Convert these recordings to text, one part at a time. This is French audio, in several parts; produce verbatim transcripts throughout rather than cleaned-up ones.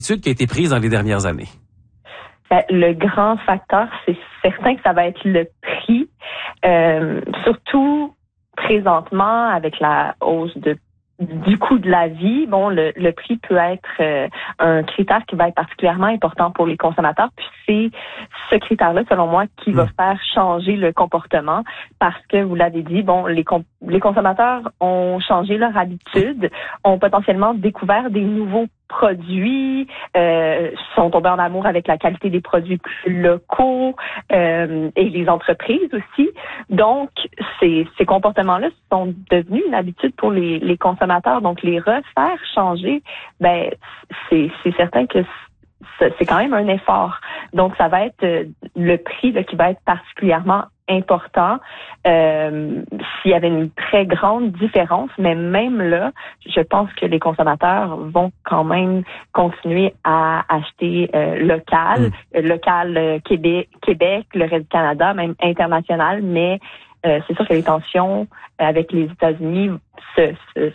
qui a été prise dans les dernières années? Ben, le grand facteur, c'est certain que ça va être le prix, euh, surtout présentement avec la hausse de du coût de la vie. Bon, le, le prix peut être euh, un critère qui va être particulièrement important pour les consommateurs. Puis c'est ce critère-là, selon moi, qui va faire changer le comportement, parce que vous l'avez dit, bon, les com- les consommateurs ont changé leur habitude, ont potentiellement découvert des nouveaux produits, euh, sont tombés en amour avec la qualité des produits plus locaux euh, et les entreprises aussi. Donc, ces, ces comportements-là sont devenus une habitude pour les, les consommateurs. Donc, les refaire changer, ben, c'est, c'est certain que c'est quand même un effort. Donc, ça va être euh, le prix là, qui va être particulièrement important euh, s'il y avait une très grande différence, mais même là, je pense que les consommateurs vont quand même continuer à acheter euh, local, mmh. local euh, Québec, Québec, le reste du Canada, même international, mais euh, c'est sûr que les tensions avec les États-Unis se, se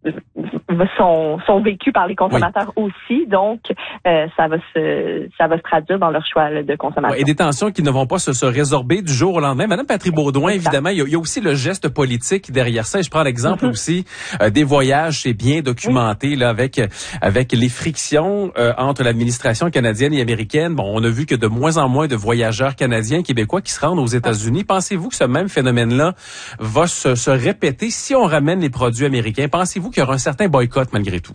sont sont vécus par les consommateurs oui. aussi, donc euh, ça va se ça va se traduire dans leur choix là, de consommation. Ouais, et des tensions qui ne vont pas se, se résorber du jour au lendemain. Madame Patry-Beaudoin, évidemment, il y, a, il y a aussi le geste politique derrière ça. Et je prends l'exemple mm-hmm. aussi euh, des voyages, c'est bien documenté oui. là avec avec les frictions euh, entre l'administration canadienne et américaine. Bon, on a vu que de moins en moins de voyageurs canadiens, québécois qui se rendent aux États-Unis. Pensez-vous que ce même phénomène-là va se, se répéter si on ramène les produits américains? Pensez-vous qu'il y aura un certain boycott malgré tout?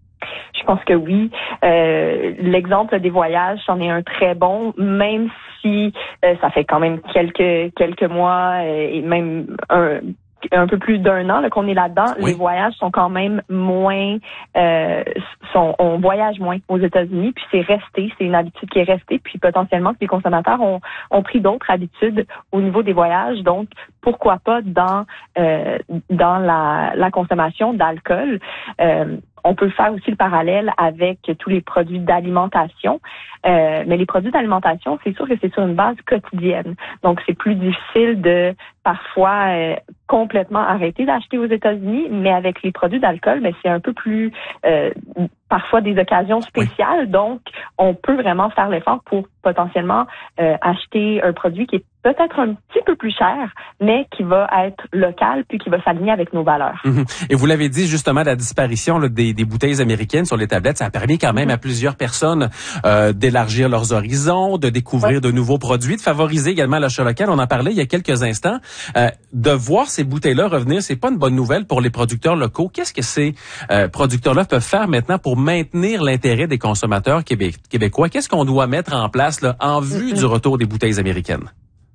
Je pense que oui. Euh, l'exemple des voyages, c'en est un très bon, même si euh, ça fait quand même quelques quelques mois euh, et même un un peu plus d'un an là, qu'on est là-dedans. Oui. Les voyages sont quand même moins, euh, sont, on voyage moins aux États-Unis, puis c'est resté, c'est une habitude qui est restée, puis potentiellement que les consommateurs ont, ont pris d'autres habitudes au niveau des voyages, donc pourquoi pas dans euh, dans la, la consommation d'alcool. Euh, On peut faire aussi le parallèle avec tous les produits d'alimentation. Euh, mais les produits d'alimentation, c'est sûr que c'est sur une base quotidienne. Donc, c'est plus difficile de parfois euh, complètement arrêter d'acheter aux États-Unis. Mais avec les produits d'alcool, mais c'est un peu plus euh, parfois des occasions spéciales. Oui. Donc, on peut vraiment faire l'effort pour potentiellement euh, acheter un produit qui est peut-être un petit peu plus cher, mais qui va être local puis qui va s'aligner avec nos valeurs. Mm-hmm. Et vous l'avez dit justement, la disparition là, des, des bouteilles américaines sur les tablettes, ça a permis quand même mm-hmm. à plusieurs personnes euh, d'élargir leurs horizons, de découvrir ouais. de nouveaux produits, de favoriser également l'achat local. On en parlait il y a quelques instants. Euh, de voir ces bouteilles-là revenir, c'est pas une bonne nouvelle pour les producteurs locaux. Qu'est-ce que ces euh, producteurs-là peuvent faire maintenant pour maintenir l'intérêt des consommateurs québé- québécois? Qu'est-ce qu'on doit mettre en place là, en vue mm-hmm. du retour des bouteilles américaines?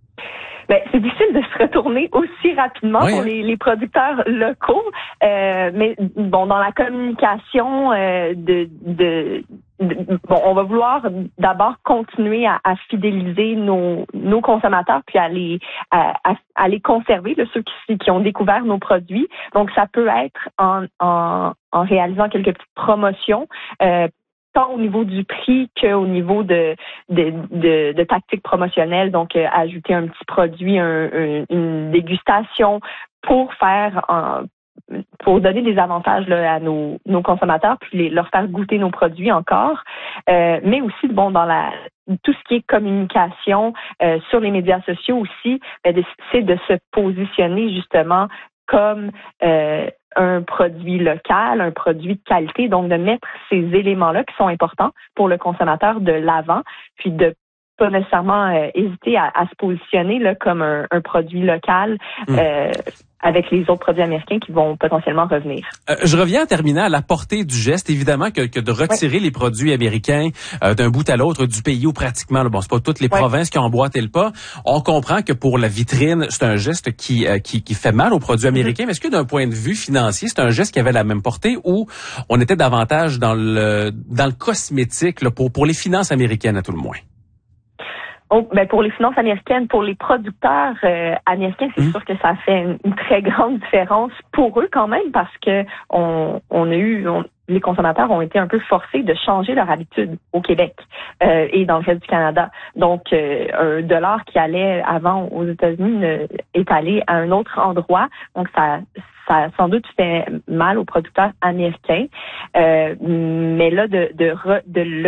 Ben, c'est difficile de se retourner aussi rapidement oui, pour les, les producteurs locaux, euh, mais bon, dans la communication euh, de, de, de bon, on va vouloir d'abord continuer à, à fidéliser nos, nos consommateurs, puis à les à, à, à les conserver, là, ceux qui, qui ont découvert nos produits. Donc, ça peut être en en, en réalisant quelques petites promotions. Euh, tant au niveau du prix qu'au niveau de, de, de, de tactiques promotionnelles, donc euh, ajouter un petit produit, un, un, une dégustation pour faire un, pour donner des avantages là, à nos, nos consommateurs, puis les, leur faire goûter nos produits encore, euh, mais aussi bon dans la tout ce qui est communication euh, sur les médias sociaux aussi, ben, c'est de se positionner justement comme euh, un produit local, un produit de qualité, donc de mettre ces éléments-là qui sont importants pour le consommateur de l'avant, puis de pas nécessairement euh, hésiter à, à se positionner là comme un, un produit local mmh. euh, avec les autres produits américains qui vont potentiellement revenir. Euh, je reviens en terminant à la portée du geste, évidemment que, que de retirer ouais. les produits américains euh, d'un bout à l'autre du pays où pratiquement, là, bon, c'est pas toutes les ouais. provinces qui ont emboîté le pas. On comprend que pour la vitrine, c'est un geste qui euh, qui, qui fait mal aux produits américains. Mm-hmm. Mais est-ce que d'un point de vue financier, c'est un geste qui avait la même portée ou on était davantage dans le dans le cosmétique là, pour pour les finances américaines à tout le moins? Oh, ben pour les finances américaines, pour les producteurs euh, américains, c'est mmh. sûr que ça fait une, une très grande différence pour eux quand même, parce que on, on a eu, on, les consommateurs ont été un peu forcés de changer leur habitude au Québec euh, et dans le reste du Canada. Donc, euh, un dollar qui allait avant aux États-Unis euh, est allé à un autre endroit. Donc, ça, ça a sans doute fait mal aux producteurs américains. Euh, mais là, de, de, re, de